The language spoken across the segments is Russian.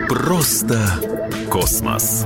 Просто космос.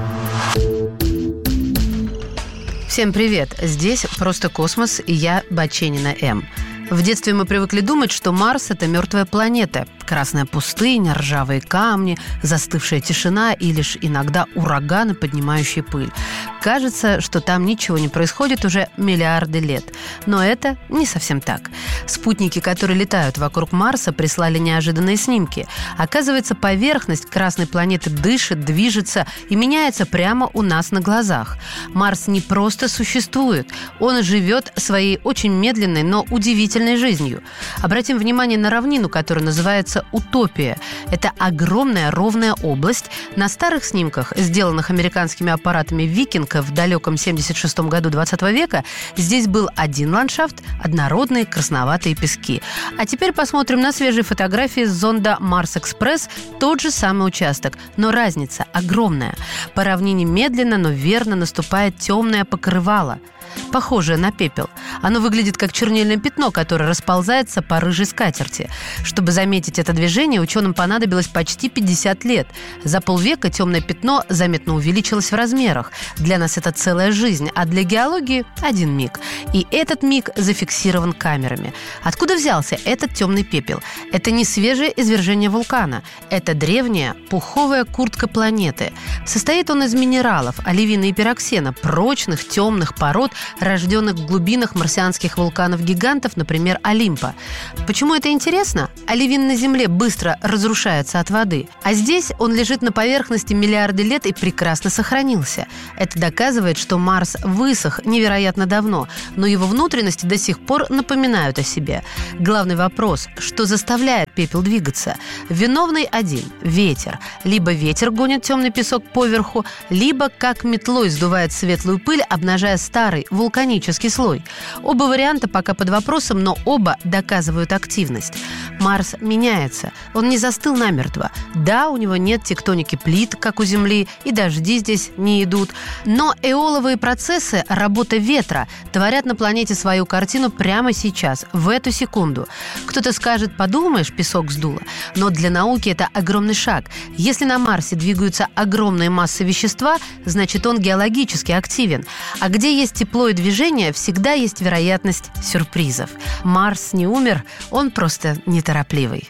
Всем привет! Здесь «Просто космос» и я, Баченина М. В детстве мы привыкли думать, что Марс – это мертвая планета. Красная пустыня, ржавые камни, застывшая тишина и лишь иногда ураганы, поднимающие пыль. Кажется, что там ничего не происходит уже миллиарды лет. Но это не совсем так. Спутники, которые летают вокруг Марса, прислали неожиданные снимки. Оказывается, поверхность красной планеты дышит, движется и меняется прямо у нас на глазах. Марс не просто существует, он живет своей очень медленной, но удивительной жизнью. Обратим внимание на равнину, которая называется Утопия. Это огромная ровная область. На старых снимках, сделанных американскими аппаратами «Викинг» в далеком 1976 году 20 века, здесь был один ландшафт – однородные красноватые пески. А теперь посмотрим на свежие фотографии с зонда «Марс-Экспресс». Тот же самый участок, но разница огромная. По равнине медленно, но верно наступает темное покрывало, похожее на пепел. Оно выглядит как чернильное пятно, которое расползается по рыжей скатерти. Чтобы заметить это движение, ученым понадобилось почти 50 лет. За полвека темное пятно заметно увеличилось в размерах. Для нас это целая жизнь, а для геологии – один миг. И этот миг зафиксирован камерами. Откуда взялся этот темный пепел? Это не свежее извержение вулкана. Это древняя пуховая куртка планеты. Состоит он из минералов, оливина и пироксена, прочных темных пород, рожденных в глубинах марсианских вулканов-гигантов, например, Олимпа. Почему это интересно? Оливин на Земле быстро разрушается от воды, а здесь он лежит на поверхности миллиарды лет и прекрасно сохранился. Это доказывает, что Марс высох невероятно давно, но его внутренности до сих пор напоминают о себе. Главный вопрос – что заставляет пепел двигаться? Виновный один – ветер. Либо ветер гонит темный песок поверху, либо как метлой сдувает светлую пыль, обнажая старый вулканический слой. Оба варианта пока под вопросом, но оба доказывают активность. Марс меняется. Он не застыл намертво. Да, у него нет тектоники плит, как у Земли, и дожди здесь не идут. Но эоловые процессы, работа ветра, творят на планете свою картину прямо сейчас, в эту секунду. Кто-то скажет: подумаешь, песок сдуло. Но для науки это огромный шаг. Если на Марсе двигаются огромные массы вещества, значит, он геологически активен. А где есть тепло и движение, всегда есть вероятность сюрпризов. Марс не умер, он просто неторопливый.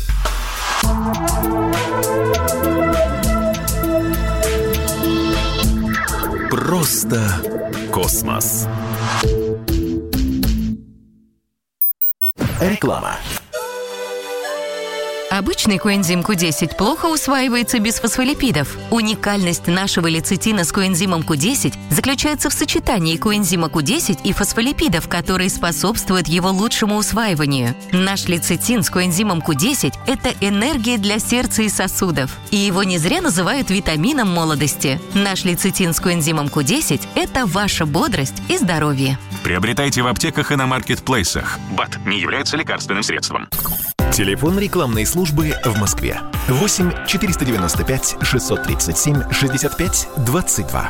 Просто космос. Реклама. Обычный коэнзим Q10 плохо усваивается без фосфолипидов. Уникальность нашего лецитина с коэнзимом Q10 заключается в сочетании коэнзима Q10 и фосфолипидов, которые способствуют его лучшему усваиванию. Наш лецитин с коэнзимом Q10 – это энергия для сердца и сосудов. И его не зря называют витамином молодости. Наш лецитин с коэнзимом Q10 – это ваша бодрость и здоровье. Приобретайте в аптеках и на маркетплейсах. БАД не является лекарственным средством. Телефон рекламной службы в Москве 8 495 637 65 22.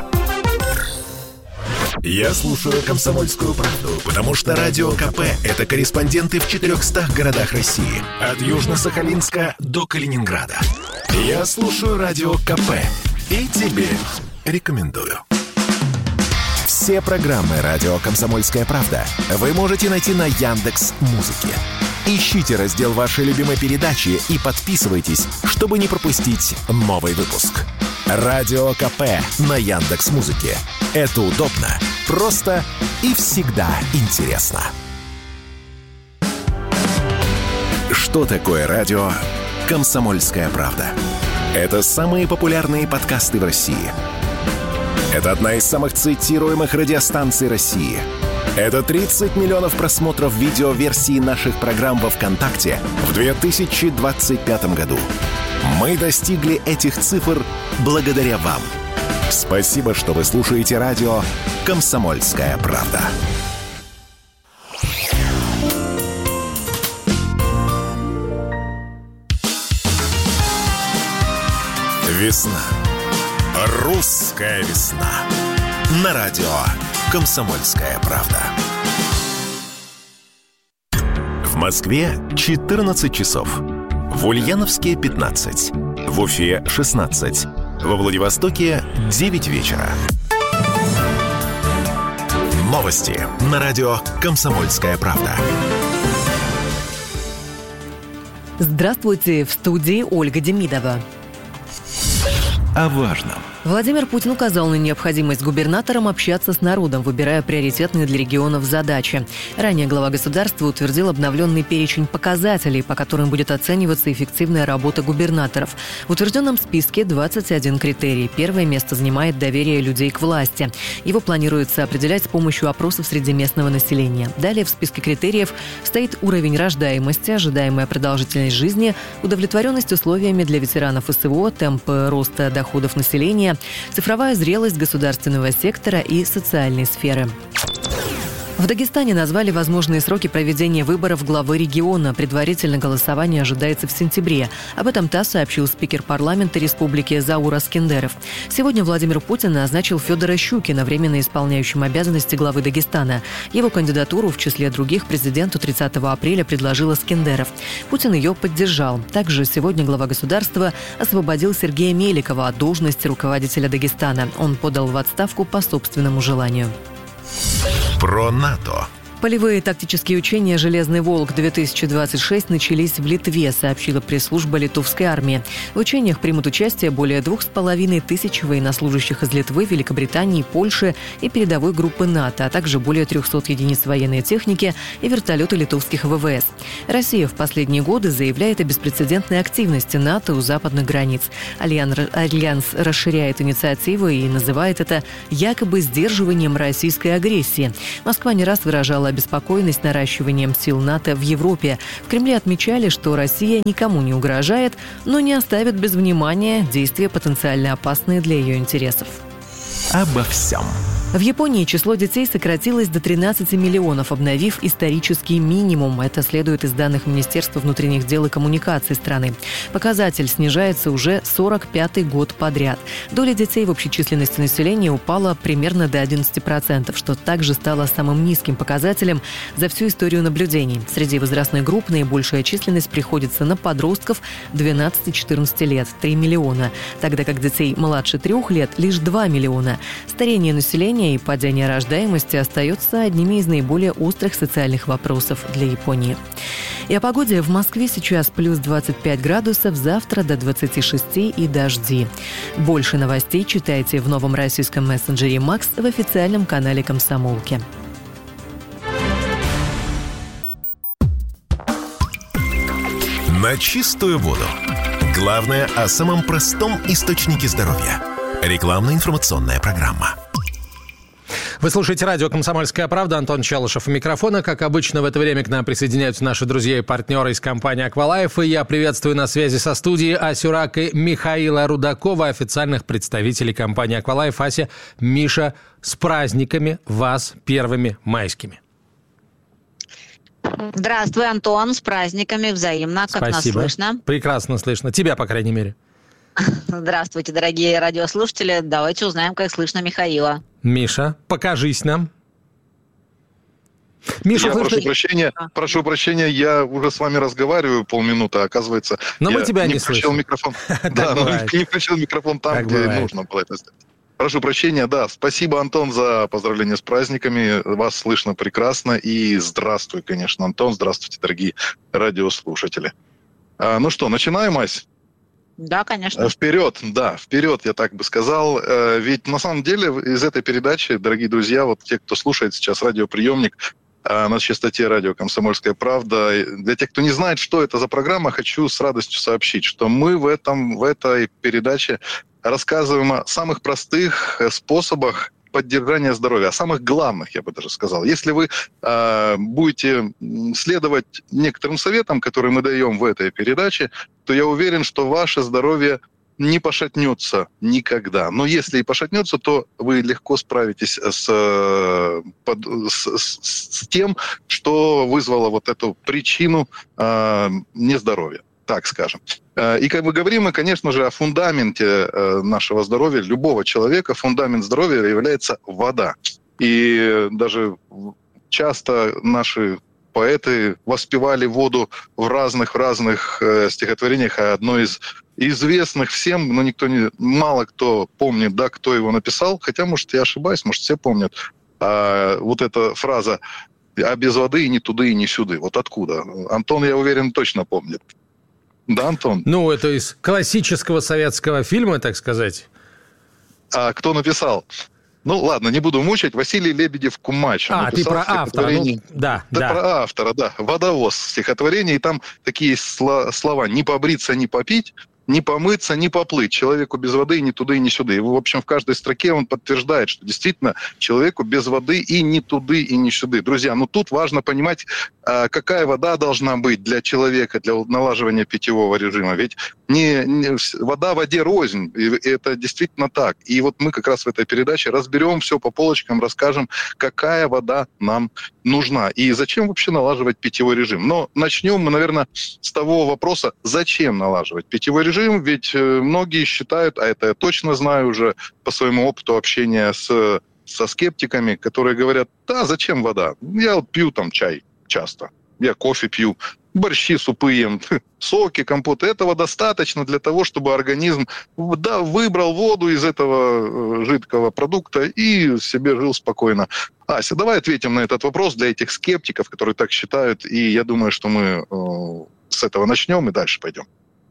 Я слушаю «Комсомольскую правду», потому что Радио КП – это корреспонденты в 400 городах России. От Южно-Сахалинска до Калининграда. Я слушаю Радио КП и тебе рекомендую. Все программы «Радио Комсомольская правда» вы можете найти на Яндекс.Музыке. Ищите раздел вашей любимой передачи и подписывайтесь, чтобы не пропустить новый выпуск. Радио КП на Яндекс.Музыке. Это удобно, просто и всегда интересно. Что такое радио «Комсомольская правда»? Это самые популярные подкасты в России. Это одна из самых цитируемых радиостанций России. Это 30 миллионов просмотров видеоверсии наших программ во ВКонтакте в 2025 году. Мы достигли этих цифр благодаря вам. Спасибо, что вы слушаете радио «Комсомольская правда». Весна. Русская весна. На радио «Комсомольская правда». В Москве 14 часов. В Ульяновске 15. В Уфе 16. Во Владивостоке 9 вечера. Новости на радио «Комсомольская правда». Здравствуйте, в студии Ольга Демидова. О важном. Владимир Путин указал на необходимость губернаторам общаться с народом, выбирая приоритетные для регионов задачи. Ранее глава государства утвердил обновленный перечень показателей, по которым будет оцениваться эффективная работа губернаторов. В утвержденном списке 21 критерий. Первое место занимает доверие людей к власти. Его планируется определять с помощью опросов среди местного населения. Далее в списке критериев стоит уровень рождаемости, ожидаемая продолжительность жизни, удовлетворенность условиями для ветеранов СВО, темп роста доходов населения, цифровая зрелость государственного сектора и социальной сферы. В Дагестане назвали возможные сроки проведения выборов главы региона. Предварительно голосование ожидается в сентябре. Об этом ТАСС сообщил спикер парламента республики Заур Аскендеров. Сегодня Владимир Путин назначил Федора Щукина временно исполняющим обязанности главы Дагестана. Его кандидатуру в числе других президенту 30 апреля предложил Аскендеров. Путин ее поддержал. Также сегодня глава государства освободил Сергея Меликова от должности руководителя Дагестана. Он подал в отставку по собственному желанию. Про НАТО. Полевые тактические учения «Железный Волк-2026» начались в Литве, сообщила пресс-служба литовской армии. В учениях примут участие более 2500 военнослужащих из Литвы, Великобритании, Польши и передовой группы НАТО, а также более 300 единиц военной техники и вертолеты литовских ВВС. Россия в последние годы заявляет о беспрецедентной активности НАТО у западных границ. Альянс расширяет инициативу и называет это якобы сдерживанием российской агрессии. Москва не раз выражала обеспокоенность наращиванием сил НАТО в Европе. В Кремле отмечали, что Россия никому не угрожает, но не оставит без внимания действия, потенциально опасные для ее интересов. Обо всем. В Японии число детей сократилось до 13 миллионов, обновив исторический минимум. Это следует из данных Министерства внутренних дел и коммуникаций страны. Показатель снижается уже 45-й год подряд. Доля детей в общей численности населения упала примерно до 11%, что также стало самым низким показателем за всю историю наблюдений. Среди возрастных групп наибольшая численность приходится на подростков 12-14 лет – 3 миллиона, тогда как детей младше 3 лет – лишь 2 миллиона. Старение населения и падение рождаемости остается одними из наиболее острых социальных вопросов для Японии. И о погоде. В Москве сейчас плюс 25 градусов, завтра до 26 и дожди. Больше новостей читайте в новом российском мессенджере «Макс» в официальном канале «Комсомолки». На чистую воду. Главное о самом простом источнике здоровья. Рекламно-информационная программа. Вы слушаете радио «Комсомольская правда». Антон Челышев у микрофона. Как обычно, в это время к нам присоединяются наши друзья и партнеры из компании «Аквалайф». И я приветствую на связи со студией Асю Рак и Михаила Рудакова, официальных представителей компании «Аквалайф». Ася, Миша, с праздниками вас первыми майскими. Здравствуй, Антон, с праздниками взаимно. Как Спасибо. Нас слышно? Прекрасно слышно. Тебя, по крайней мере. Здравствуйте, дорогие радиослушатели. Давайте узнаем, как слышно Михаила. Миша, покажись нам. Миша, прошу прощения, я уже с вами разговариваю полминуты, а оказывается, но я мы тебя не включил микрофон. Да, не включил микрофон там, где нужно было это сделать. Прошу прощения, да. Спасибо, Антон, за поздравления с праздниками. Вас слышно прекрасно. И здравствуй, конечно, Антон. Здравствуйте, дорогие радиослушатели. Ну что, начинаем, Ась? Да, конечно. Вперед, я так бы сказал. Ведь на самом деле из этой передачи, дорогие друзья, вот те, кто слушает сейчас радиоприемник на частоте радио «Комсомольская правда», для тех, кто не знает, что это за программа, хочу с радостью сообщить, что мы в этой передаче рассказываем о самых простых способах поддержания здоровья, о самых главных, я бы даже сказал. Если вы будете следовать некоторым советам, которые мы даем в этой передаче, то я уверен, что ваше здоровье не пошатнется никогда. Но если и пошатнется, то вы легко справитесь с тем, что вызвало вот эту причину нездоровья, так скажем. И как бы говорим мы, конечно же, о фундаменте нашего здоровья, любого человека. Фундамент здоровья является вода. И даже часто наши поэты воспевали воду в разных стихотворениях. А одно из известных всем, но мало кто помнит, да, кто его написал, хотя, может, я ошибаюсь, может, все помнят. Вот эта фраза «а без воды и ни туды, и ни сюды». Вот откуда? Антон, я уверен, точно помнит. Да, Антон? Ну, это из классического советского фильма, так сказать. А кто написал? Ну, ладно, не буду мучать. Василий Лебедев-Кумач. Ты про автора. Да, про автора, да. «Водовоз» стихотворение. И там такие слова: «Не побриться, не попить, не помыться, не поплыть. Человеку без воды ни туды, ни сюда». И, в общем, в каждой строке он подтверждает, что действительно человеку без воды и ни туды, и ни сюда. Друзья, тут важно понимать, какая вода должна быть для человека, для налаживания питьевого режима. Ведь вода воде рознь, и это действительно так. И вот мы как раз в этой передаче разберем все по полочкам, расскажем, какая вода нам нужна и зачем вообще налаживать питьевой режим. Но начнем мы, наверное, с того вопроса, зачем налаживать питьевой режим, ведь многие считают, а это я точно знаю уже по своему опыту общения со скептиками, которые говорят: да, зачем вода? Я пью там чай часто, я кофе пью, борщи, супы ем, соки, компоты. Этого достаточно для того, чтобы организм выбрал воду из этого жидкого продукта и себе жил спокойно. Ася, давай ответим на этот вопрос для этих скептиков, которые так считают, и я думаю, что мы с этого начнем и дальше пойдем.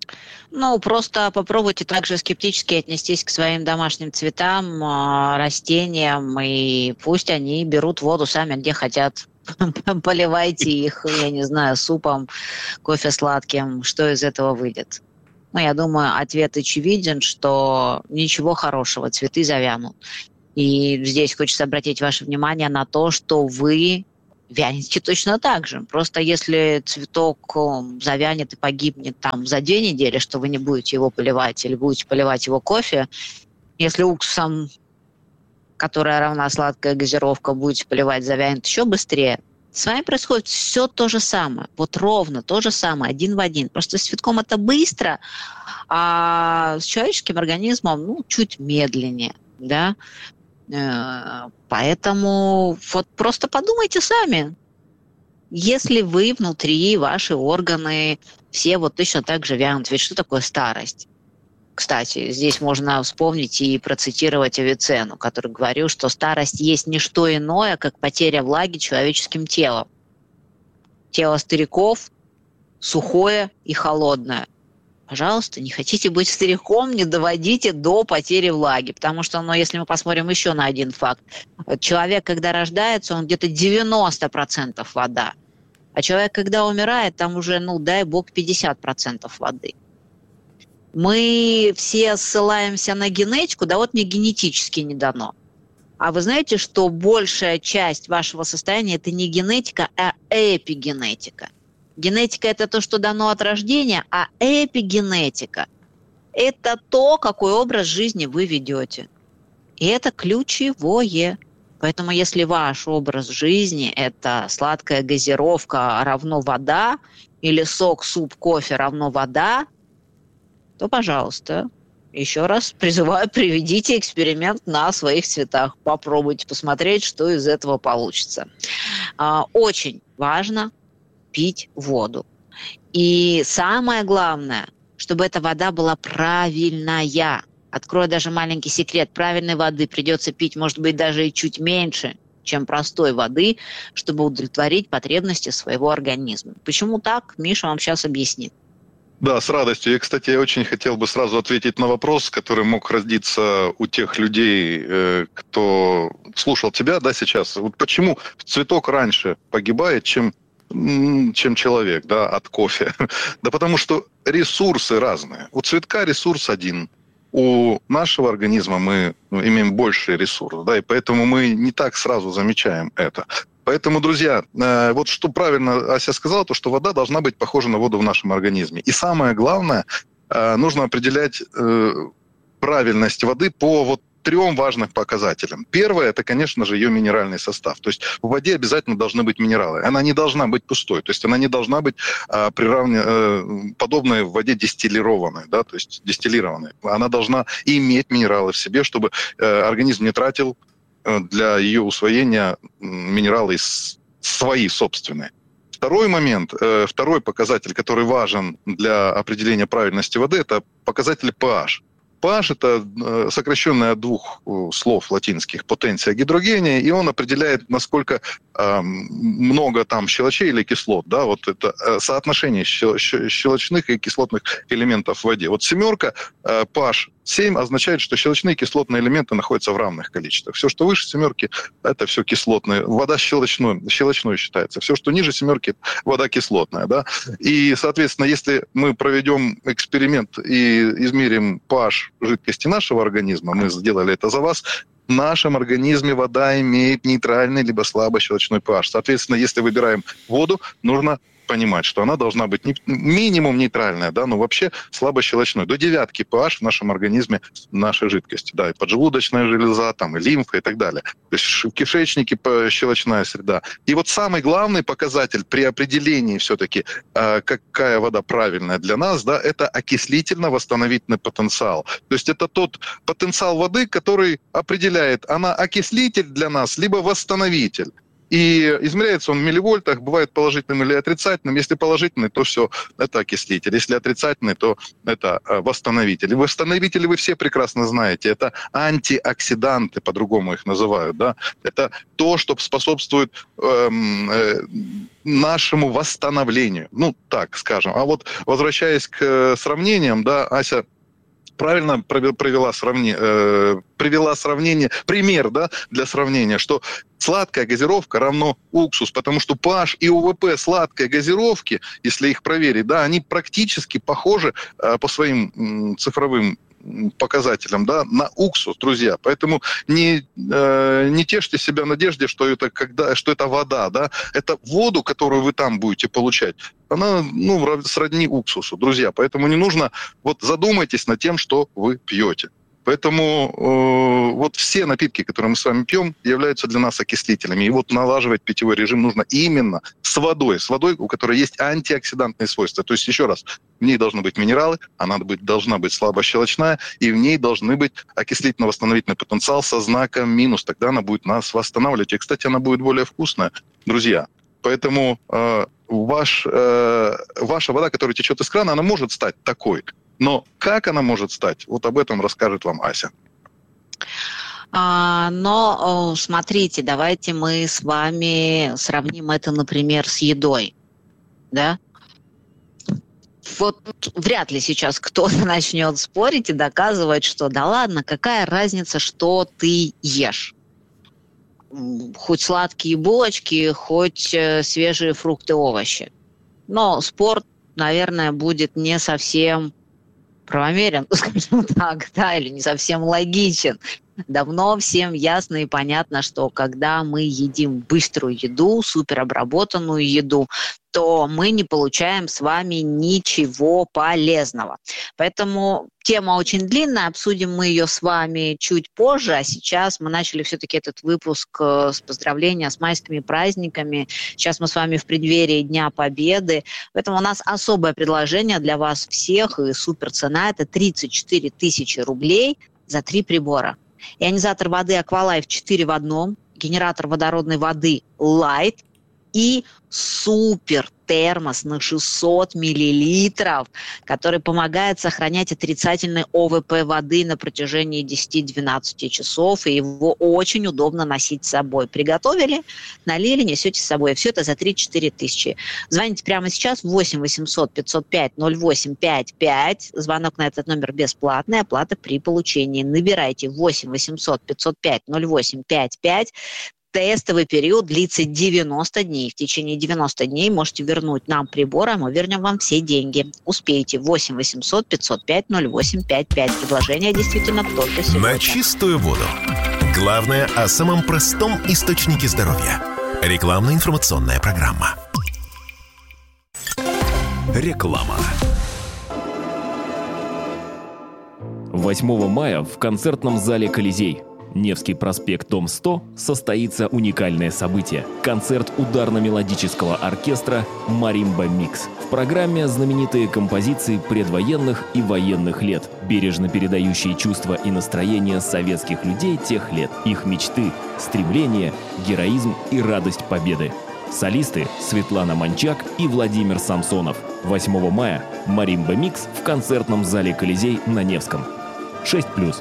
Просто попробуйте также скептически отнестись к своим домашним цветам, растениям, и пусть они берут воду сами, где хотят. Поливайте их, я не знаю, супом, кофе сладким. Что из этого выйдет? Я думаю, ответ очевиден, что ничего хорошего, цветы завянут. И здесь хочется обратить ваше внимание на то, что вы вянете точно так же. Просто если цветок завянет и погибнет там за 2 недели, что вы не будете его поливать или будете поливать его кофе, если уксусом, которая равна сладкая газировка, будете поливать, завянет еще быстрее, с вами происходит все то же самое. Вот ровно то же самое, один в один. Просто с цветком это быстро, а с человеческим организмом чуть медленнее. Да? Поэтому вот просто подумайте сами. Если вы внутри, ваши органы, все вот точно так же вянут. Ведь что такое старость? Кстати, здесь можно вспомнить и процитировать Авиценну, который говорил, что старость есть не что иное, как потеря влаги человеческим телом. Тело стариков сухое и холодное. Пожалуйста, не хотите быть стариком, не доводите до потери влаги. Потому что, если мы посмотрим еще на один факт. Человек, когда рождается, он где-то 90% вода. А человек, когда умирает, там уже, дай бог, 50% воды. Мы все ссылаемся на генетику, мне генетически не дано. А вы знаете, что большая часть вашего состояния – это не генетика, а эпигенетика. Генетика – это то, что дано от рождения, а эпигенетика – это то, какой образ жизни вы ведете. И это ключевое. Поэтому если ваш образ жизни – это сладкая газировка равно вода, или сок, суп, кофе равно вода, то, пожалуйста, еще раз призываю, проведите эксперимент на своих цветах. Попробуйте посмотреть, что из этого получится. Очень важно пить воду. И самое главное, чтобы эта вода была правильная. Открою даже маленький секрет. Правильной воды придется пить, может быть, даже и чуть меньше, чем простой воды, чтобы удовлетворить потребности своего организма. Почему так? Миша вам сейчас объяснит. Да, с радостью. И, кстати, я очень хотел бы сразу ответить на вопрос, который мог родиться у тех людей, кто слушал тебя, сейчас. Вот почему цветок раньше погибает, чем человек, от кофе? Да потому что ресурсы разные. У цветка ресурс один. У нашего организма мы имеем больший ресурс, и поэтому мы не так сразу замечаем это. Поэтому, друзья, вот что правильно Ася сказала, то, что вода должна быть похожа на воду в нашем организме. И самое главное, нужно определять правильность воды по 3 важных показателям. Первое – это, конечно же, ее минеральный состав. То есть в воде обязательно должны быть минералы. Она не должна быть пустой, то есть она не должна быть подобной в воде дистиллированной, то есть дистиллированной. Она должна иметь минералы в себе, чтобы организм не тратил для ее усвоения минералы свои собственные. Второй момент, второй показатель, который важен для определения правильности воды, это показатель pH. pH – это сокращенное от двух слов латинских «потенция гидрогения», и он определяет, насколько много там щелочей или кислот. Да? Вот это соотношение щелочных и кислотных элементов в воде. Вот 7, pH 7 означает, что щелочные и кислотные элементы находятся в равных количествах. Все, что выше 7, это все кислотное. Вода щелочной считается. Все, что ниже 7, вода кислотная. Да? И, соответственно, если мы проведем эксперимент и измерим pH жидкости нашего организма, мы сделали это за вас, в нашем организме вода имеет нейтральный либо слабощелочной pH. Соответственно, если выбираем воду, нужно понимать, что она должна быть минимум нейтральная, да, но вообще слабощелочной. До 9 pH в нашем организме нашей жидкости. Да, и поджелудочная железа, там, и лимфа и так далее. То есть в кишечнике щелочная среда. И вот самый главный показатель при определении все-таки, какая вода правильная для нас, да, это окислительно-восстановительный потенциал. То есть это тот потенциал воды, который определяет, она окислитель для нас, либо восстановитель. И измеряется он в милливольтах, бывает положительным или отрицательным. Если положительный, то все, это окислитель. Если отрицательный, то это восстановитель. И восстановители вы все прекрасно знаете. Это антиоксиданты, по-другому их называют. Да? Это то, что способствует нашему восстановлению. Ну, так скажем. А вот возвращаясь к сравнениям, да, Ася правильно привела сравнение, пример, да, для сравнения, что сладкая газировка равно уксус, потому что pH и ОВП сладкой газировки, если их проверить, да, они практически похожи по своим цифровым показателям, да, на уксус, друзья. Поэтому не тешьте себя надежде, что это вода, да, это воду, которую вы там будете получать, она, сродни уксусу, друзья. Поэтому не нужно, задумайтесь над тем, что вы пьете. Поэтому вот все напитки, которые мы с вами пьем, являются для нас окислителями. И налаживать питьевой режим нужно именно с водой, у которой есть антиоксидантные свойства. То есть, еще раз, в ней должны быть минералы, она должна быть слабощелочная, и в ней должны быть окислительно-восстановительный потенциал со знаком минус. Тогда она будет нас восстанавливать. И, кстати, она будет более вкусная, друзья. Поэтому ваша вода, которая течет из крана, она может стать такой. Но как она может стать, об этом расскажет вам Ася. Но смотрите, давайте мы с вами сравним это, например, с едой. Да? Вряд ли сейчас кто-то начнет спорить и доказывать, что да ладно, какая разница, что ты ешь. Хоть сладкие булочки, хоть свежие фрукты, овощи. Но спор, наверное, будет не совсем правомерен, скажем так, да, или не совсем логичен. Давно всем ясно и понятно, что когда мы едим быструю еду, суперобработанную еду, то мы не получаем с вами ничего полезного. Поэтому тема очень длинная, обсудим мы ее с вами чуть позже, а сейчас мы начали все-таки этот выпуск с поздравления с майскими праздниками. Сейчас мы с вами в преддверии Дня Победы, поэтому у нас особое предложение для вас всех, и суперцена – это 34 тысячи рублей за 3 прибора. Ионизатор воды Aqualife 4 в одном, генератор водородной воды Light и супер термос на 600 миллилитров, который помогает сохранять отрицательный ОВП воды на протяжении 10-12 часов, и его очень удобно носить с собой. Приготовили, налили, несете с собой. Все это за 3-4 тысячи. Звоните прямо сейчас 8 800 505 08 55. Звонок на этот номер бесплатный, оплата при получении. Набирайте 8 800 505 08 55. Тестовый период длится 90 дней. В течение 90 дней можете вернуть нам прибор, а мы вернем вам все деньги. Успейте. 8 800 505 08 55. Предложение действительно только сегодня. На чистую воду. Главное о самом простом источнике здоровья. Рекламно-информационная программа. Реклама. 8 мая в концертном зале «Колизей», Невский проспект, дом 100, состоится уникальное событие – концерт ударно-мелодического оркестра «Маримба Микс». В программе знаменитые композиции предвоенных и военных лет, бережно передающие чувства и настроения советских людей тех лет, их мечты, стремления, героизм и радость победы. Солисты Светлана Манчак и Владимир Самсонов. 8 мая «Маримба Микс» в концертном зале «Колизей» на Невском. 6+.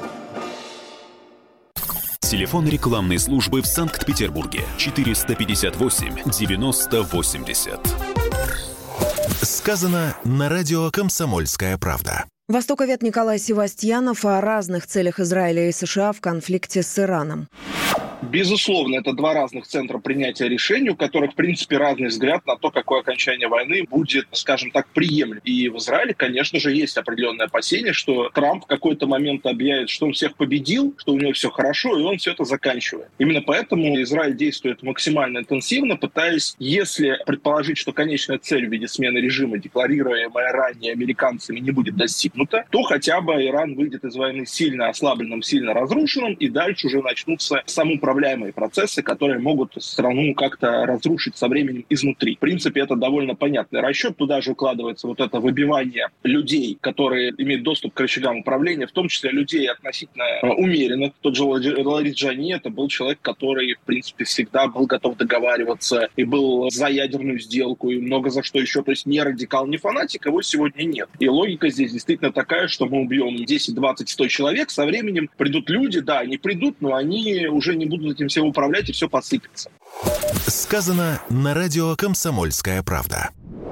Телефон рекламной службы в Санкт-Петербурге 458-90-80. Сказано на радио «Комсомольская правда». Востоковед Николай Севастьянов о разных целях Израиля и США в конфликте с Ираном. Безусловно, это два разных центра принятия решений, у которых, в принципе, разный взгляд на то, какое окончание войны будет, скажем так, приемлемо. И в Израиле, конечно же, есть определенное опасение, что Трамп в какой-то момент объявит, что он всех победил, что у него все хорошо, и он все это заканчивает. Именно поэтому Израиль действует максимально интенсивно, пытаясь, если предположить, что конечная цель в виде смены режима, декларируемая ранее американцами, не будет достигнута, то хотя бы Иран выйдет из войны сильно ослабленным, сильно разрушенным, и дальше уже начнутся самоуправляемые процессы, которые могут страну как-то разрушить со временем изнутри. В принципе, это довольно понятный расчет. Туда же укладывается вот это выбивание людей, которые имеют доступ к рычагам управления, в том числе людей относительно умеренных. Тот же Лариджани, это был человек, который, в принципе, всегда был готов договариваться и был за ядерную сделку и много за что еще. То есть не радикал, не фанатик, его сегодня нет. И логика здесь действительно такая, что мы убьем 10, 20, 100 человек, со временем придут люди, да, они придут, но они уже не будут этим всем управлять, и все посыпется. Сказано на радио «Комсомольская правда».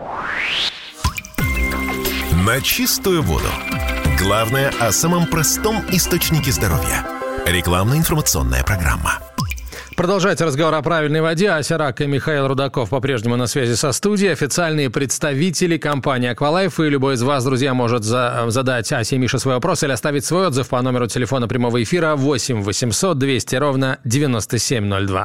На чистую воду. Главное о самом простом источнике здоровья. Рекламно-информационная программа. Продолжайте разговор о правильной воде. Ася Рак и Михаил Рудаков по-прежнему на связи со студией. Официальные представители компании «Аквалайф». И любой из вас, друзья, может задать Асе и Мише свой вопрос или оставить свой отзыв по номеру телефона прямого эфира 8 800 200 ровно 9702.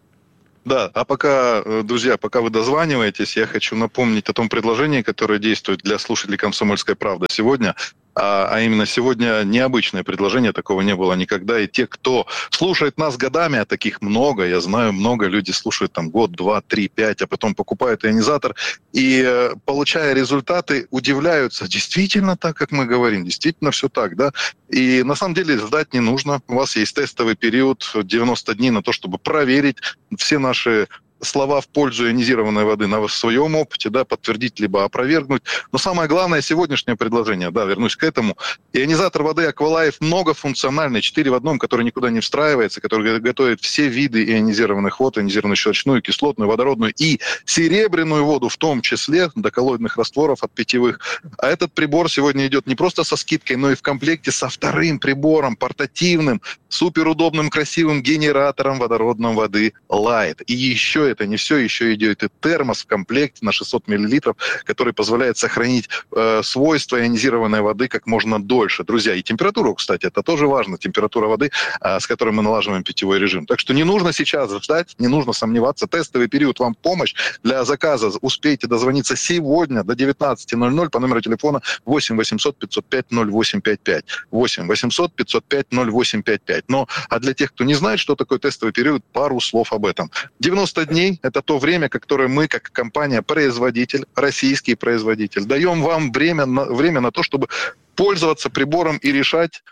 Да, а пока, друзья, пока вы дозваниваетесь, я хочу напомнить о том предложении, которое действует для слушателей «Комсомольской правды» сегодня. А именно сегодня необычное предложение, такого не было никогда. И те, кто слушает нас годами, а таких много, я знаю, много, люди слушают там год, 2, 3, 5, а потом покупают ионизатор и, получая результаты, удивляются. Действительно так, как мы говорим, действительно все так, да? И на самом деле ждать не нужно. У вас есть тестовый период 90 дней на то, чтобы проверить все наши слова в пользу ионизированной воды на своем опыте, да, подтвердить либо опровергнуть. Но самое главное сегодняшнее предложение, да, вернусь к этому. Ионизатор воды Аквалайф многофункциональный, 4 в одном, который никуда не встраивается, который готовит все виды ионизированных вод, ионизированную щелочную, кислотную, водородную и серебряную воду, в том числе до коллоидных растворов от питьевых. А этот прибор сегодня идет не просто со скидкой, но и в комплекте со вторым прибором, портативным, суперудобным, красивым генератором водородной воды Light. И еще это не все, еще идет и термос в комплекте на 600 мл, который позволяет сохранить свойства ионизированной воды как можно дольше. Друзья, и температуру, кстати, это тоже важно, температура воды, с которой мы налаживаем питьевой режим. Так что не нужно сейчас ждать, не нужно сомневаться. Тестовый период вам в помощь. Для заказа успейте дозвониться сегодня до 19:00 по номеру телефона 8 800 505 0855. 8 800 505 0855. Но, а для тех, кто не знает, что такое тестовый период, пару слов об этом. 90 дней – это то время, которое мы, как компания-производитель, российский производитель, даем вам время на то, чтобы пользоваться прибором и решать,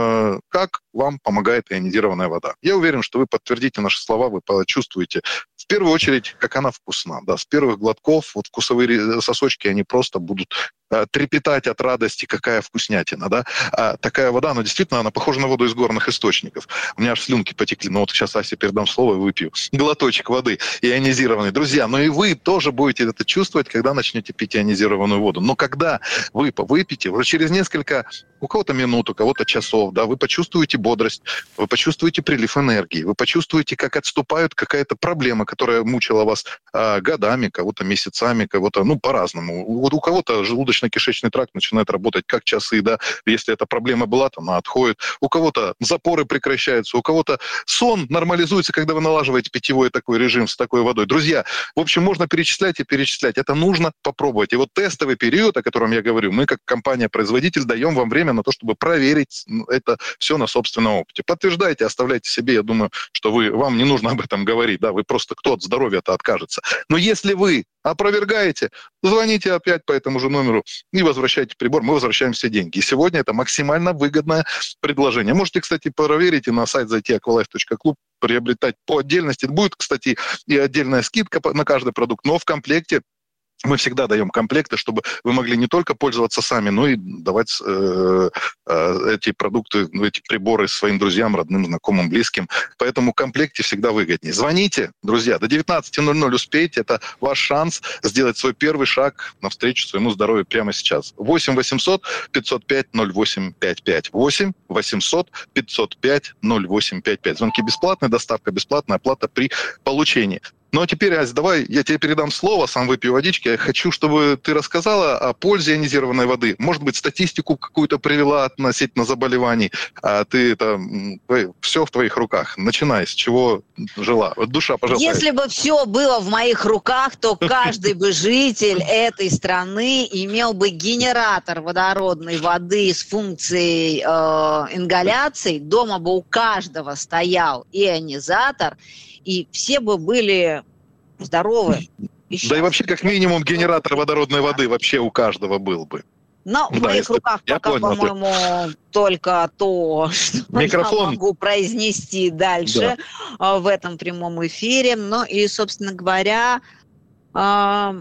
как вам помогает ионизированная вода. Я уверен, что вы подтвердите наши слова, вы почувствуете, в первую очередь, как она вкусна. Да, с первых глотков вот вкусовые сосочки, они просто будут трепетать от радости, какая вкуснятина. Да? А такая вода, она похожа на воду из горных источников. У меня аж слюнки потекли. Но вот сейчас Асе передам слово и выпью глоточек воды ионизированной. Друзья, но и вы тоже будете это чувствовать, когда начнете пить ионизированную воду. Но когда вы выпьете, уже через несколько, у кого-то минут, у кого-то часов, да, вы почувствуете бодрость, вы почувствуете прилив энергии, вы почувствуете, как отступает какая-то проблема, которая мучила вас годами, кого-то месяцами, кого-то, по-разному. Вот у кого-то желудочно-кишечный тракт начинает работать как часы, да, если эта проблема была, то она отходит. У кого-то запоры прекращаются, у кого-то сон нормализуется, когда вы налаживаете питьевой такой режим с такой водой. Друзья, в общем, можно перечислять и перечислять. Это нужно попробовать. И вот тестовый период, о котором я говорю, мы как компания-производитель даем вам время на то, чтобы проверить это все на собственном опыте. Подтверждайте, оставляйте себе. Я думаю, что вам не нужно об этом говорить. Да, вы просто кто от здоровья-то откажется. Но если вы опровергаете, звоните опять по этому же номеру и возвращаете прибор, мы возвращаем все деньги. И сегодня это максимально выгодное предложение. Можете, кстати, проверить и на сайт зайти aqualife.club, приобретать по отдельности. Будет, кстати, и отдельная скидка на каждый продукт, но в комплекте мы всегда даем комплекты, чтобы вы могли не только пользоваться сами, но и давать эти продукты, эти приборы своим друзьям, родным, знакомым, близким. Поэтому в комплекте всегда выгоднее. Звоните, друзья, до 19:00 успейте. Это ваш шанс сделать свой первый шаг навстречу своему здоровью прямо сейчас. 8 800 505 0855. 8 800 505 0855. Звонки бесплатные, доставка бесплатная, оплата при получении. Ну а теперь, Ась, давай я тебе передам слово, сам выпью водички. Я хочу, чтобы ты рассказала о пользе ионизированной воды. Может быть, статистику какую-то привела относительно заболеваний. А ты это все в твоих руках. Начинай, с чего жила. Вот душа, пожалуйста. Если бы все было в моих руках, то каждый бы житель этой страны имел бы генератор водородной воды с функцией ингаляции. Дома бы у каждого стоял ионизатор, и все бы были здоровы. Да и вообще, как минимум, генератор водородной воды вообще у каждого был бы. Но в моих руках пока, по-моему, только то, что я могу произнести дальше в этом прямом эфире. Ну и, собственно говоря, вот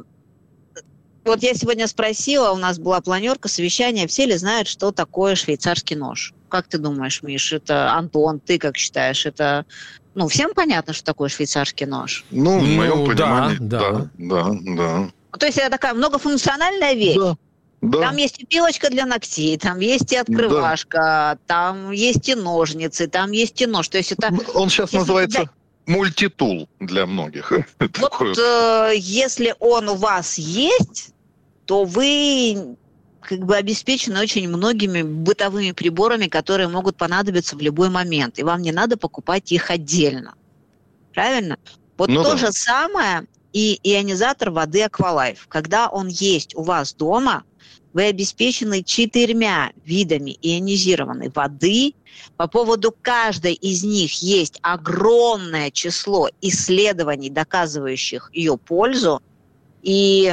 я сегодня спросила, у нас была планерка, совещание, все ли знают, что такое швейцарский нож? Как ты думаешь, Миш, это Антон, ты как считаешь, это... Ну, всем понятно, что такое швейцарский нож? Ну, в моем понимании, да. То есть это такая многофункциональная вещь. Да. Там есть и пилочка для ногтей, там есть и открывашка, там есть и ножницы, там есть и нож. То есть это... Он сейчас называется мультитул для многих. Вот если он у вас есть, то вы... как бы обеспечены очень многими бытовыми приборами, которые могут понадобиться в любой момент. И вам не надо покупать их отдельно. Правильно? Вот то же самое и ионизатор воды Aqualife. Когда он есть у вас дома, вы обеспечены 4 видами ионизированной воды. По поводу каждой из них есть огромное число исследований, доказывающих ее пользу. И...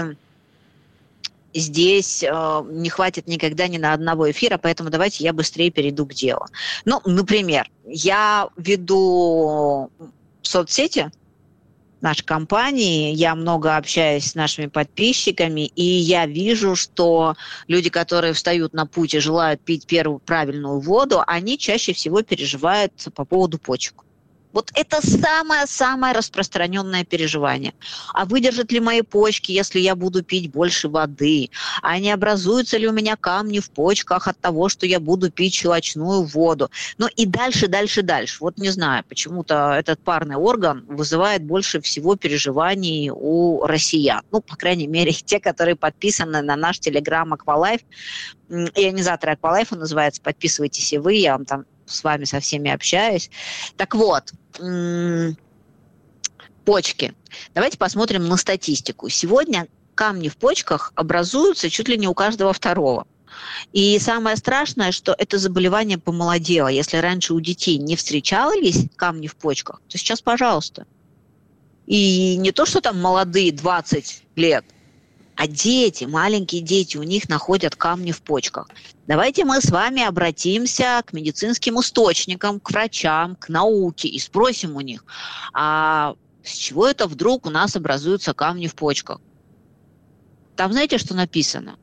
здесь не хватит никогда ни на одного эфира, поэтому давайте я быстрее перейду к делу. Ну, например, я веду соцсети нашей компании, я много общаюсь с нашими подписчиками, и я вижу, что люди, которые встают на путь и желают пить первую правильную воду, они чаще всего переживают по поводу почек. Вот это самое-самое распространенное переживание. А выдержат ли мои почки, если я буду пить больше воды? А не образуются ли у меня камни в почках от того, что я буду пить щелочную воду? Ну и дальше. Вот не знаю, почему-то этот парный орган вызывает больше всего переживаний у россиян. Ну, по крайней мере, те, которые подписаны на наш телеграм Aqualife. Ионизатор Aqualife называется. Подписывайтесь и вы, я вам там с вами со всеми общаюсь. Так вот, почки. Давайте посмотрим на статистику. Сегодня камни в почках образуются чуть ли не у каждого второго. И самое страшное, что это заболевание помолодело. Если раньше у детей не встречались камни в почках, то сейчас, пожалуйста. И не то, что там молодые, 20 лет, а дети, маленькие дети, у них находят камни в почках. Давайте мы с вами обратимся к медицинским источникам, к врачам, к науке и спросим у них, а с чего это вдруг у нас образуются камни в почках? Там знаете, что написано?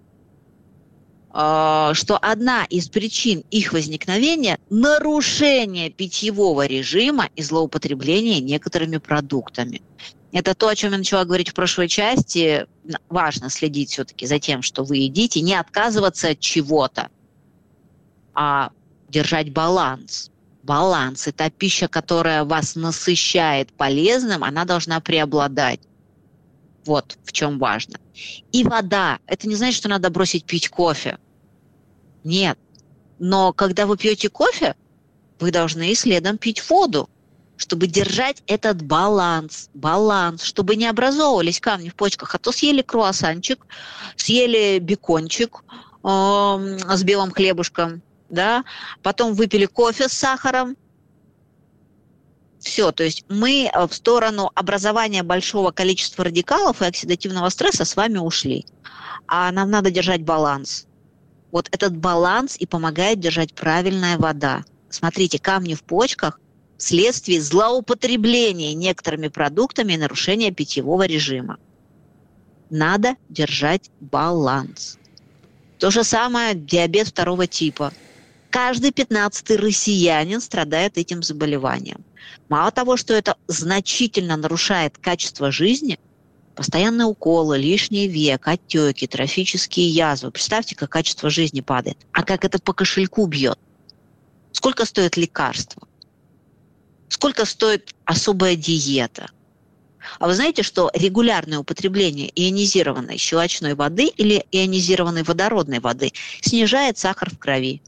Что одна из причин их возникновения – нарушение питьевого режима и злоупотребление некоторыми продуктами. Это то, о чем я начала говорить в прошлой части. Важно следить все-таки за тем, что вы едите, не отказываться от чего-то, а держать баланс. Баланс – это пища, которая вас насыщает полезным, она должна преобладать. Вот в чем важно. И вода. Это не значит, что надо бросить пить кофе. Нет. Но когда вы пьете кофе, вы должны и следом пить воду, чтобы держать этот баланс, чтобы не образовывались камни в почках. А то съели круассанчик, съели бекончик с белым хлебушком, да, потом выпили кофе с сахаром. Все, то есть мы в сторону образования большого количества радикалов и оксидативного стресса с вами ушли. А нам надо держать баланс. Вот этот баланс и помогает держать правильная вода. Смотрите, камни в почках вследствие злоупотребления некоторыми продуктами и нарушения питьевого режима. Надо держать баланс. То же самое диабет 2 типа. Каждый 15-й россиянин страдает этим заболеванием. Мало того, что это значительно нарушает качество жизни, постоянные уколы, лишний век, отеки, трофические язвы. Представьте, как качество жизни падает. А как это по кошельку бьет. Сколько стоит лекарство? Сколько стоит особая диета? А вы знаете, что регулярное употребление ионизированной щелочной воды или ионизированной водородной воды снижает сахар в крови?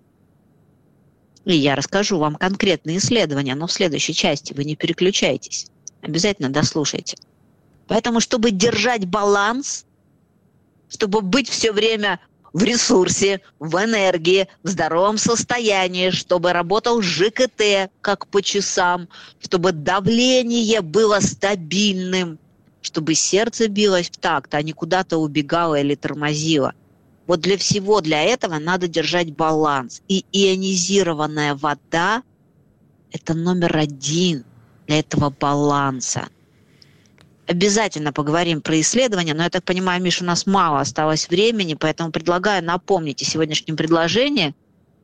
И я расскажу вам конкретные исследования, но в следующей части. Вы не переключайтесь. Обязательно дослушайте. Поэтому, чтобы держать баланс, чтобы быть все время в ресурсе, в энергии, в здоровом состоянии, чтобы работал ЖКТ как по часам, чтобы давление было стабильным, чтобы сердце билось в такт, а не куда-то убегало или тормозило. Вот для всего для этого надо держать баланс. И ионизированная вода – это номер 1 для этого баланса. Обязательно поговорим про исследования, но я так понимаю, Миш, у нас мало осталось времени, поэтому предлагаю напомнить о сегодняшнем предложении.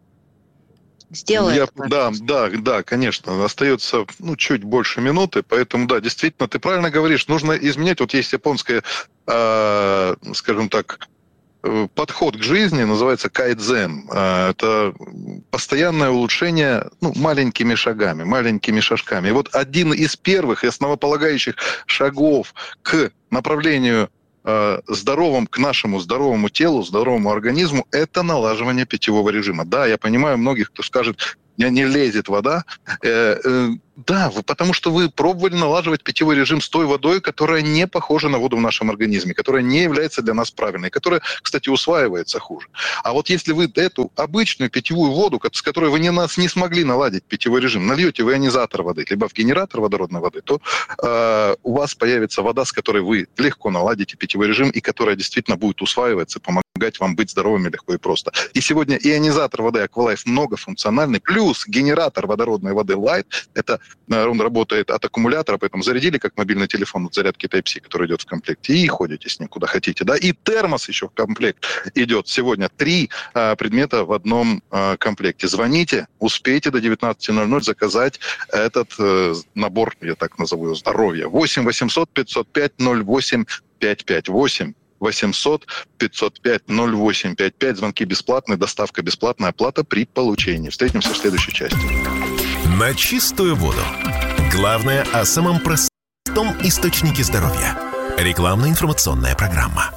Сделай это. Да, конечно. Остается чуть больше минуты, поэтому, да, действительно, ты правильно говоришь, нужно изменять. Вот есть японская, скажем так, подход к жизни, называется кайдзен. Это постоянное улучшение маленькими шагами, маленькими шажками. И вот один из первых и основополагающих шагов к направлению к нашему здоровому телу, здоровому организму, это налаживание питьевого режима. Да, я понимаю многих, кто скажет, не лезет вода. Да, потому что вы пробовали налаживать питьевой режим с той водой, которая не похожа на воду в нашем организме, которая не является для нас правильной, которая, кстати, усваивается хуже. А вот если вы эту обычную питьевую воду, с которой вы не смогли наладить питьевой режим, нальете в ионизатор воды, либо в генератор водородной воды, то у вас появится вода, с которой вы легко наладите питьевой режим и которая действительно будет усваиваться, помогать вам быть здоровыми легко и просто. И сегодня ионизатор воды Aqualife многофункциональный, плюс генератор водородной воды Light, он работает от аккумулятора, поэтому зарядили как мобильный телефон от зарядки Type-C, который идет в комплекте, и ходите с ним куда хотите. Да? И термос еще в комплект идет. Сегодня 3 предмета в одном комплекте. Звоните, успейте до 19:00 заказать этот набор, я так назову, здоровья. 8 800 505 0855. 8 800 505 0855. Звонки бесплатные, доставка бесплатная, оплата при получении. Встретимся в следующей части. На чистую воду. Главное о самом простом источнике здоровья. Рекламно-информационная программа.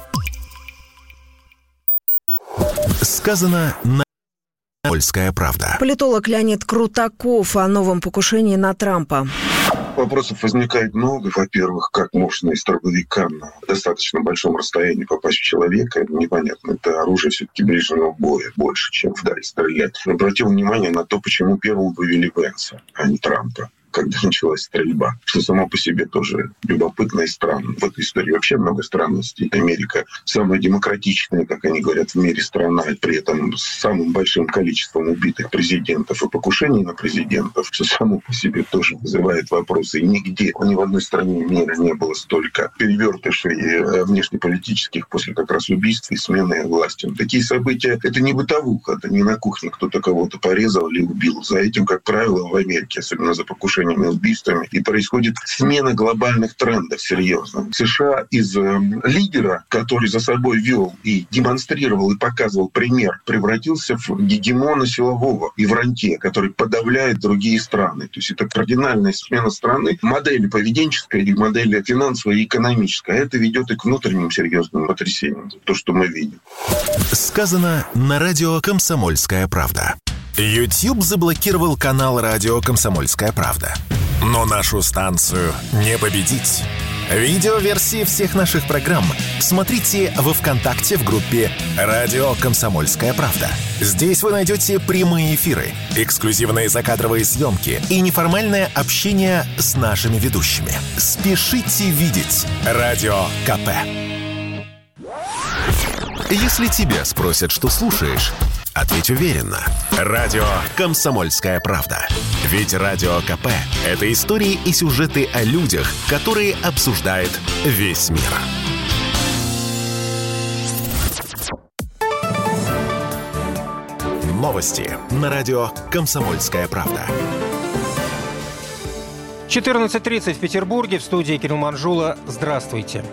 Сказано на «Комсомольская правда». Политолог Леонид Крутаков о новом покушении на Трампа. Вопросов возникает много. Во-первых, как можно из дробовика на достаточно большом расстоянии попасть в человека? Непонятно. Это оружие все-таки ближнего боя больше, чем вдаль стрелять. Но обратил внимание на то, почему первым вывели Венса, а не Трампа, когда началась стрельба, что само по себе тоже любопытно и странно. В этой истории вообще много странностей. Америка самая демократичная, как они говорят, в мире страна, и при этом с самым большим количеством убитых президентов и покушений на президентов, что само по себе тоже вызывает вопросы. И нигде, ни в одной стране мира не было столько перевертышей внешнеполитических после как раз убийств и смены власти. Такие события — это не бытовуха, это не на кухне кто-то кого-то порезал или убил. За этим, как правило, в Америке, особенно за покушение и убийствами, и происходит смена глобальных трендов серьезно. США из лидера, который за собой вел и демонстрировал и показывал пример, превратился в гегемона силового и в рантье, который подавляет другие страны. То есть это кардинальная смена страны, модели поведенческой и модели финансовой и экономической. А это ведет и к внутренним серьезным потрясениям. То, что мы видим. Сказано на радио «Комсомольская правда». YouTube заблокировал канал радио «Комсомольская правда». Но нашу станцию не победить. Видеоверсии всех наших программ смотрите во ВКонтакте в группе «Радио Комсомольская правда». Здесь вы найдете прямые эфиры, эксклюзивные закадровые съемки и неформальное общение с нашими ведущими. Спешите видеть «Радио КП». Если тебя спросят, что слушаешь, ответь уверенно. Радио «Комсомольская правда». Ведь Радио КП – это истории и сюжеты о людях, которые обсуждает весь мир. Новости на радио «Комсомольская правда». 14:30 в Петербурге. В студии Кирилл Манжула. Здравствуйте.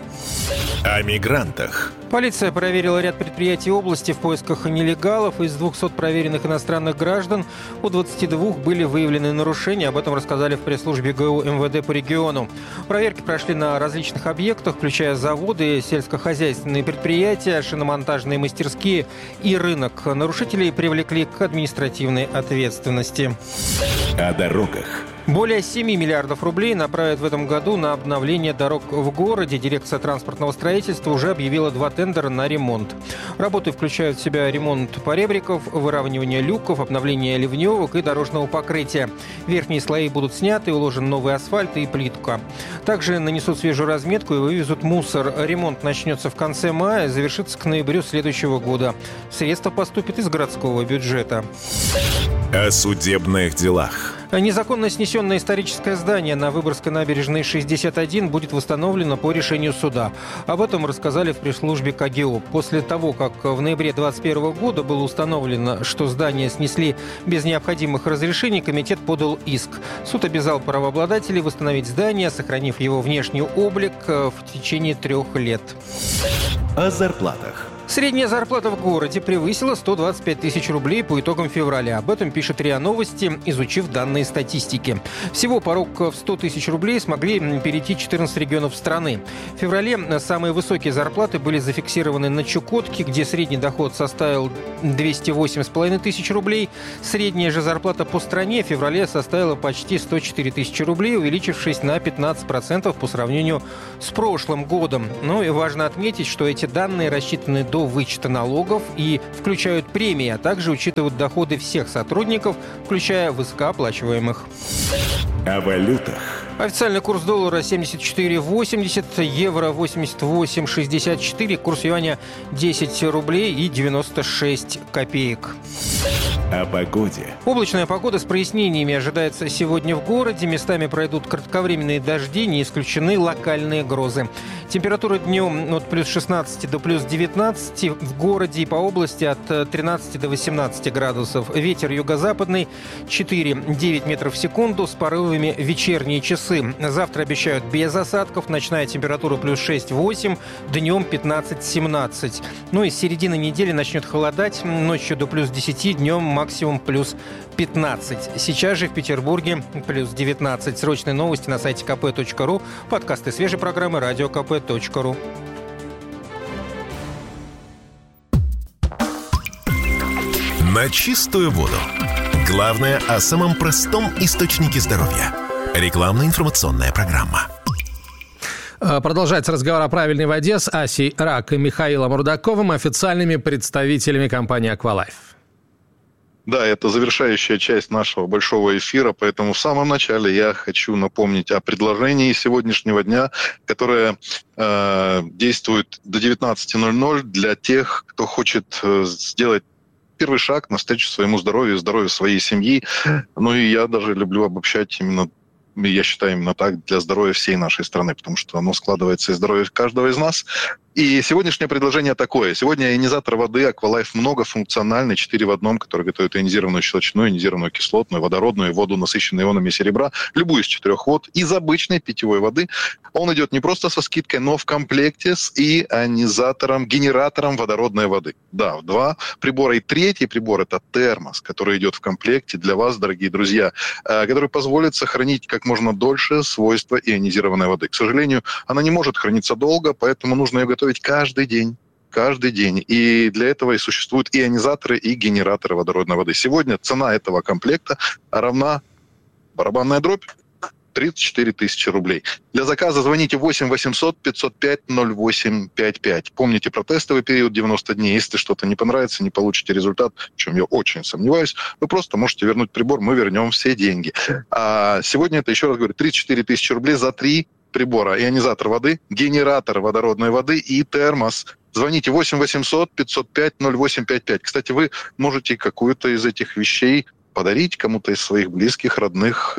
О мигрантах. Полиция проверила ряд предприятий области в поисках нелегалов. Из 200 проверенных иностранных граждан у 22 были выявлены нарушения. Об этом рассказали в пресс-службе ГУ МВД по региону. Проверки прошли на различных объектах, включая заводы, сельскохозяйственные предприятия, шиномонтажные мастерские и рынок. Нарушителей привлекли к административной ответственности. О дорогах. Более 7 миллиардов рублей направят в этом году на обновление дорог в городе. Дирекция транспортного строительства уже объявила 2 тендера на ремонт. Работы включают в себя ремонт поребриков, выравнивание люков, обновление ливневок и дорожного покрытия. Верхние слои будут сняты, уложен новый асфальт и плитка. Также нанесут свежую разметку и вывезут мусор. Ремонт начнется в конце мая, завершится к ноябрю следующего года. Средства поступят из городского бюджета. О судебных делах. Незаконно снесенное историческое здание на Выборгской набережной 61 будет восстановлено по решению суда. Об этом рассказали в пресс-службе КГО. После того, как в ноябре 2021 года было установлено, что здание снесли без необходимых разрешений, комитет подал иск. Суд обязал правообладателей восстановить здание, сохранив его внешний облик в течение 3 лет. О зарплатах. Средняя зарплата в городе превысила 125 тысяч рублей по итогам февраля. Об этом пишет РИА Новости, изучив данные статистики. Всего порог в 100 тысяч рублей смогли перейти 14 регионов страны. В феврале самые высокие зарплаты были зафиксированы на Чукотке, где средний доход составил 208,5 тысяч рублей. Средняя же зарплата по стране в феврале составила почти 104 тысячи рублей, увеличившись на 15% по сравнению с прошлым годом. Ну и важно отметить, что эти данные рассчитаны до вычета налогов и включают премии, а также учитывают доходы всех сотрудников, включая высокооплачиваемых. О валютах. Официальный курс доллара 74,80, евро 88,64, курс юаня 10 рублей и 96 копеек. О погоде. Облачная погода с прояснениями ожидается сегодня в городе. Местами пройдут кратковременные дожди, не исключены локальные грозы. Температура днем от плюс 16 до плюс 19, в городе и по области от 13 до 18 градусов. Ветер юго-западный 4-9 метров в секунду с порывами в вечерние часы. Завтра обещают без осадков. Ночная температура плюс 6-8, днем 15-17. Ну и с середины недели начнет холодать. Ночью до плюс 10, днем максимум плюс 15. Сейчас же в Петербурге плюс 19. Срочные новости на сайте kp.ru. Подкасты свежей программы радио kp.ru. На чистую воду. Главное о самом простом источнике здоровья. Рекламно-информационная программа. Продолжается разговор о правильной воде с Асей Рак и Михаилом Рудаковым, официальными представителями компании «Аквалайф». Да, это завершающая часть нашего большого эфира, поэтому в самом начале я хочу напомнить о предложении сегодняшнего дня, которое действует до 19:00 для тех, кто хочет сделать первый шаг навстречу своему здоровью, здоровью своей семьи. Ну и я даже люблю обобщать именно, я считаю, именно так, для здоровья всей нашей страны, потому что оно складывается из здоровья каждого из нас. И сегодняшнее предложение такое. Сегодня ионизатор воды «Аквалайф» многофункциональный, 4 в одном, который готовит ионизированную щелочную, ионизированную кислотную, водородную, воду, насыщенную ионами серебра, любую из 4 вод, из обычной питьевой воды. Он идет не просто со скидкой, но в комплекте с ионизатором, генератором водородной воды. Да, 2 прибора. И третий прибор – это термос, который идет в комплекте для вас, дорогие друзья, который позволит сохранить как можно дольше свойства ионизированной воды. К сожалению, она не может храниться долго, поэтому нужно ее готовить каждый день. И для этого и существуют ионизаторы и генераторы водородной воды. Сегодня цена этого комплекта равна барабанная дробь 34 тысячи рублей. Для заказа звоните 8 800 505 0855. Помните про тестовый период 90 дней. Если что-то не понравится, не получите результат, в чем я очень сомневаюсь, вы просто можете вернуть прибор, мы вернем все деньги. А сегодня это, еще раз говорю, 34 тысячи рублей за 3 прибора. Ионизатор воды, генератор водородной воды и термос. Звоните 8 800 505 0855. Кстати, вы можете какую-то из этих вещей подарить кому-то из своих близких, родных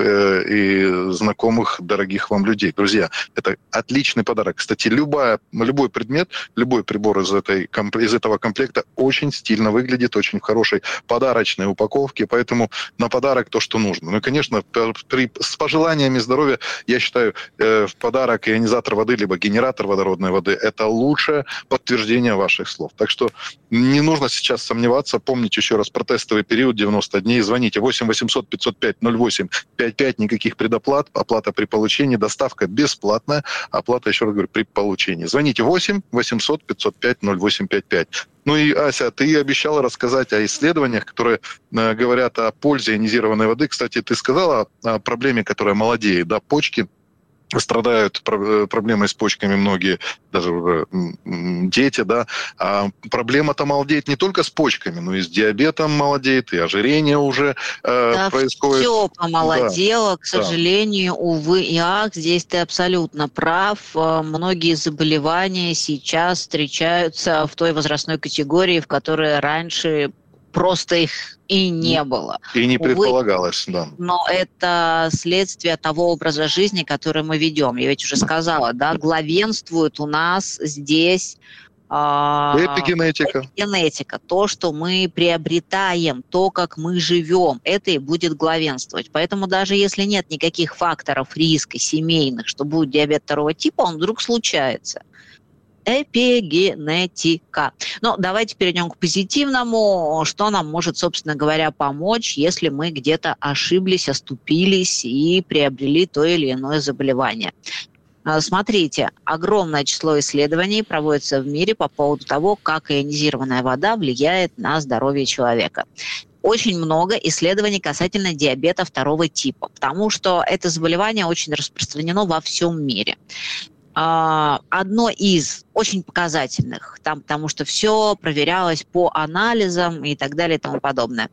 и знакомых, дорогих вам людей. Друзья, это отличный подарок. Кстати, любой предмет, любой прибор из этого комплекта очень стильно выглядит, очень в хорошей подарочной упаковке, поэтому на подарок то, что нужно. Ну и, конечно, с пожеланиями здоровья, я считаю, в подарок ионизатор воды, либо генератор водородной воды – это лучшее подтверждение ваших слов. Так что не нужно сейчас сомневаться. Помните еще раз про тестовый период 90 дней. Звоните 8 800 505 0855, никаких предоплат, оплата при получении, доставка бесплатная, оплата, еще раз говорю, при получении. Звоните 8 800 505 0855. Ну и, Ася, ты обещала рассказать о исследованиях, которые говорят о пользе ионизированной воды. Кстати, ты сказала о проблеме, которая молодеет, да, почки. Страдают проблемой с почками многие, даже дети, да. А проблема-то молодеет не только с почками, но и с диабетом молодеет, и ожирение уже происходит. Все помолодело, к сожалению, увы и ах, здесь ты абсолютно прав. Многие заболевания сейчас встречаются в той возрастной категории, в которой раньше просто их и не было. И не предполагалось, да. Но это следствие того образа жизни, который мы ведем. Я ведь уже сказала, да, главенствует у нас здесь эпигенетика. Эпигенетика. То, что мы приобретаем, то, как мы живем, это и будет главенствовать. Поэтому даже если нет никаких факторов риска семейных, что будет диабет второго типа, он вдруг случается. Эпигенетика. Но давайте перейдем к позитивному. Что нам может, собственно говоря, помочь, если мы где-то ошиблись, оступились и приобрели то или иное заболевание? Смотрите, огромное число исследований проводится в мире по поводу того, как ионизированная вода влияет на здоровье человека. Очень много исследований касательно диабета второго типа, потому что это заболевание очень распространено во всем мире. Одно из очень показательных, потому что все проверялось по анализам и так далее и тому подобное.